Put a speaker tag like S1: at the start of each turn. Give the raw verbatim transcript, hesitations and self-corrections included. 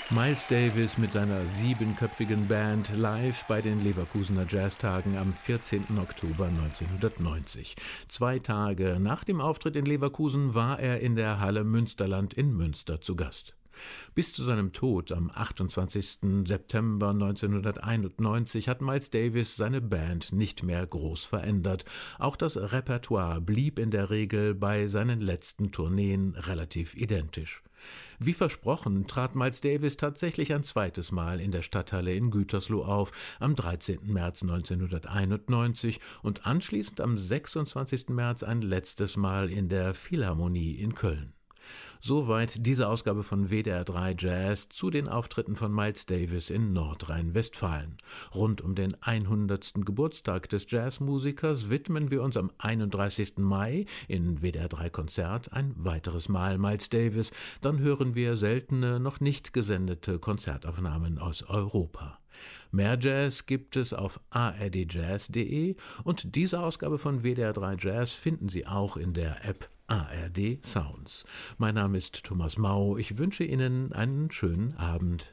S1: Miles Davis mit seiner siebenköpfigen Band live bei den Leverkusener Jazztagen am vierzehnten Oktober neunzehnhundertneunzig. Zwei Tage nach dem Auftritt in Leverkusen war er in der Halle Münsterland in Münster zu Gast. Bis zu seinem Tod am achtundzwanzigsten September neunzehnhunderteinundneunzig hat Miles Davis seine Band nicht mehr groß verändert. Auch das Repertoire blieb in der Regel bei seinen letzten Tourneen relativ identisch. Wie versprochen trat Miles Davis tatsächlich ein zweites Mal in der Stadthalle in Gütersloh auf, am dreizehnten März neunzehnhunderteinundneunzig und anschließend am sechsundzwanzigsten März ein letztes Mal in der Philharmonie in Köln. Soweit diese Ausgabe von W D R drei Jazz zu den Auftritten von Miles Davis in Nordrhein-Westfalen. Rund um den hundertsten Geburtstag des Jazzmusikers widmen wir uns am einunddreißigsten Mai in W D R drei Konzert ein weiteres Mal Miles Davis. Dann hören wir seltene, noch nicht gesendete Konzertaufnahmen aus Europa. Mehr Jazz gibt es auf a r d jazz punkt de und diese Ausgabe von W D R drei Jazz finden Sie auch in der App A R D Sounds. Mein Name ist Thomas Mau. Ich wünsche Ihnen einen schönen Abend.